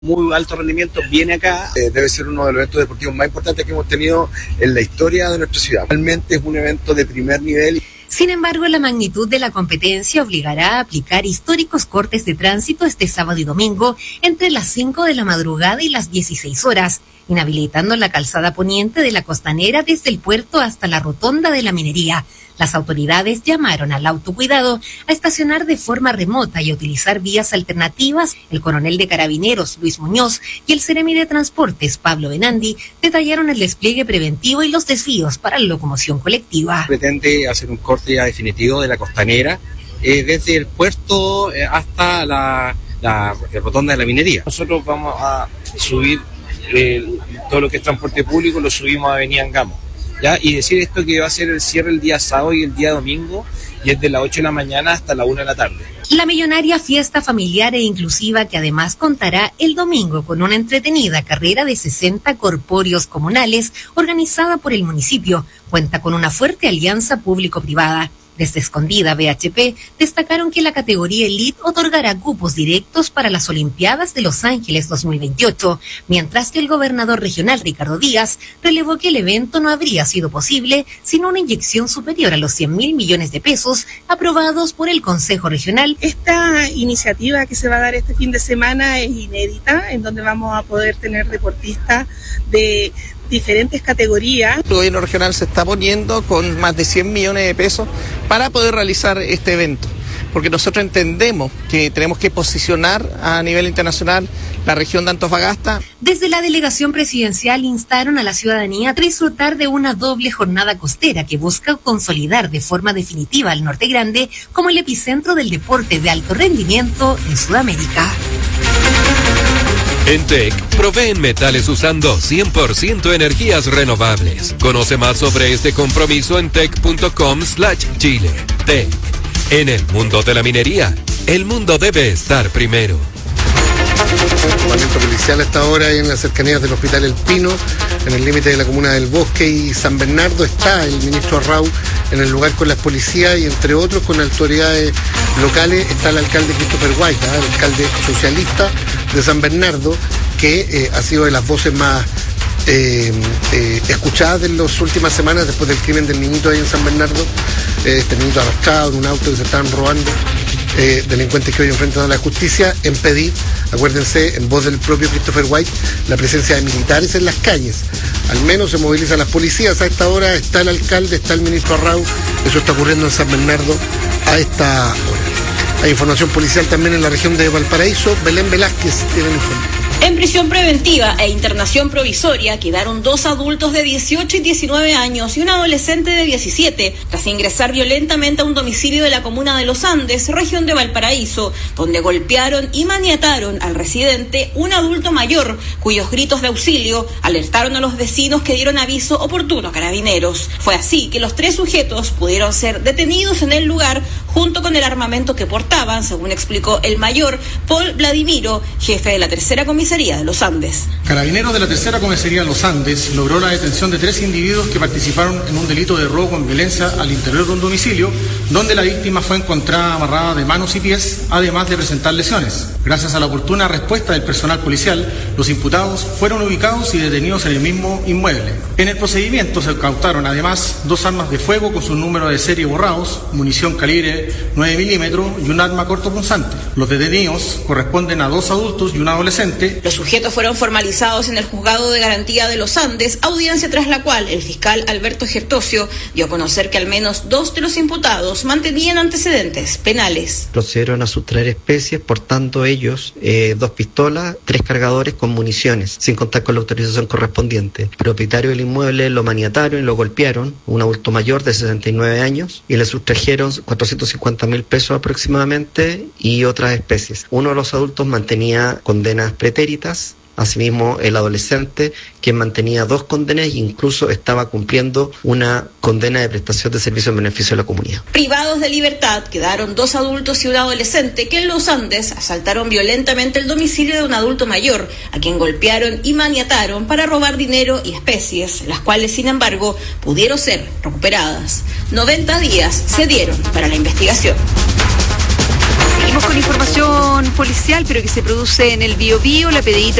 muy alto rendimiento viene acá. Debe ser uno de los eventos deportivos más importantes que hemos tenido en la historia de nuestra ciudad. Realmente es un evento de primer nivel. Sin embargo, la magnitud de la competencia obligará a aplicar históricos cortes de tránsito este sábado y domingo entre las 5 de la madrugada y las 16 horas, inhabilitando la calzada poniente de la Costanera desde el puerto hasta la rotonda de la minería. Las autoridades llamaron al autocuidado a estacionar de forma remota y a utilizar vías alternativas. El coronel de Carabineros, Luis Muñoz, y el seremi de Transportes, Pablo Benandi, detallaron el despliegue preventivo y los desvíos para la locomoción colectiva. Pretende hacer un corte ya definitivo de la Costanera, desde el puerto hasta la rotonda de la minería. Nosotros vamos a subir todo lo que es transporte público, lo subimos a Avenida Angamos. ¿Ya? Y decir esto que va a ser el cierre el día sábado y el día domingo, y es de las 8 de la mañana hasta la 1 de la tarde. La millonaria fiesta familiar e inclusiva, que además contará el domingo con una entretenida carrera de 60 corpóreos comunales organizada por el municipio, cuenta con una fuerte alianza público-privada. Desde Escondida, BHP, destacaron que la categoría Elite otorgará cupos directos para las Olimpiadas de Los Ángeles 2028, mientras que el gobernador regional Ricardo Díaz relevó que el evento no habría sido posible sin una inyección superior a los 100.000 millones de pesos aprobados por el Consejo Regional. Esta iniciativa que se va a dar este fin de semana es inédita, en donde vamos a poder tener deportistas de diferentes categorías. El gobierno regional se está poniendo con más de 100 millones de pesos para poder realizar este evento, porque nosotros entendemos que tenemos que posicionar a nivel internacional la región de Antofagasta. Desde la delegación presidencial instaron a la ciudadanía a disfrutar de una doble jornada costera que busca consolidar de forma definitiva al Norte Grande como el epicentro del deporte de alto rendimiento en Sudamérica. En TEC, proveen metales usando 100% energías renovables. Conoce más sobre este compromiso en tec.com/Chile. TEC. En el mundo de la minería, el mundo debe estar primero. El campamento policial hasta ahora en las cercanías del Hospital El Pino, en el límite de la comuna del Bosque y San Bernardo. Está el ministro Arrau en el lugar con las policías y entre otros con autoridades locales está el alcalde Christopher White, el alcalde socialista de San Bernardo, que ha sido de las voces más escuchadas en las últimas semanas después del crimen del niñito ahí en San Bernardo. Este niñito arrastrado en un auto que se estaban robando, delincuentes que hoy enfrentan a la justicia, en pedir, acuérdense, en voz del propio Christopher White, la presencia de militares en las calles. Al menos se movilizan las policías. A esta hora está el alcalde, está el ministro Arrau. Eso está ocurriendo en San Bernardo a esta hora. Hay información policial también en la región de Valparaíso. Belén Velázquez tiene el informe. En prisión preventiva e internación provisoria quedaron 2 adultos de 18 y 19 años y un adolescente de 17, tras ingresar violentamente a un domicilio de la comuna de Los Andes, región de Valparaíso, donde golpearon y maniataron al residente, un adulto mayor, cuyos gritos de auxilio alertaron a los vecinos que dieron aviso oportuno a Carabineros. Fue así que los 3 sujetos pudieron ser detenidos en el lugar junto con el armamento que portaban, según explicó el mayor Paul Vladimiro, jefe de la tercera comisaría de Los Andes. Carabineros de la tercera comisaría de Los Andes logró la detención de 3 individuos que participaron en un delito de robo con violencia al interior de un domicilio, donde la víctima fue encontrada amarrada de manos y pies, además de presentar lesiones. Gracias a la oportuna respuesta del personal policial, los imputados fueron ubicados y detenidos en el mismo inmueble. En el procedimiento se incautaron además 2 armas de fuego con su número de serie borrados, munición calibre 9 milímetros y un arma cortopunzante. Los detenidos corresponden a 2 adultos y un adolescente. Los sujetos fueron formalizados en el Juzgado de Garantía de Los Andes, audiencia tras la cual el fiscal Alberto Gertosio dio a conocer que al menos 2 de los imputados mantenían antecedentes penales. Procedieron a sustraer especies, portando ellos 2 pistolas, 3 cargadores con municiones, sin contar con la autorización correspondiente. El propietario del inmueble lo maniataron y lo golpearon, un adulto mayor de 69 años, y le sustrajeron 450.000 pesos aproximadamente y otras especies. Uno de los adultos mantenía condenas pretéritas. Asimismo, el adolescente, quien mantenía 2 condenas e incluso estaba cumpliendo una condena de prestación de servicio en beneficio de la comunidad. Privados de libertad quedaron 2 adultos y un adolescente que en Los Andes asaltaron violentamente el domicilio de un adulto mayor, a quien golpearon y maniataron para robar dinero y especies, las cuales, sin embargo, pudieron ser recuperadas. 90 días se dieron para la investigación. Seguimos con información policial, pero que se produce en el Biobío. La PDI